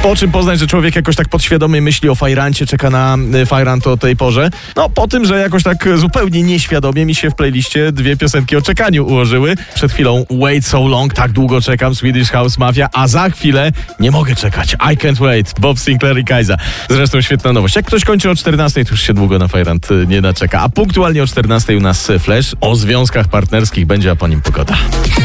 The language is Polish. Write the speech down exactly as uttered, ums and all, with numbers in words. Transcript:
Po czym poznać, że człowiek jakoś tak podświadomie myśli o Fajrancie, czeka na Fajrant o tej porze? No po tym, że jakoś tak zupełnie nieświadomie mi się w playliście dwie piosenki o czekaniu ułożyły. Przed chwilą Wait So Long, tak długo czekam, Swedish House Mafia, a za chwilę nie mogę czekać, I Can't Wait, Bob Sinclair i Kajza. Zresztą świetna nowość. Jak ktoś kończy o czternastej, to już się długo na Fajrant nie naczeka. A punktualnie o czternastej u nas Flash. O związkach partnerskich będzie, a po nim pogoda.